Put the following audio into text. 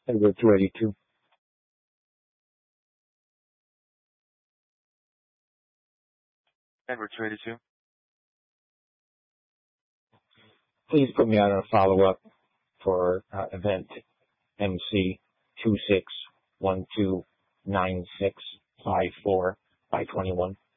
Edward 282. Edward 282. Please put me on a follow-up for event MC 26129654 by 21.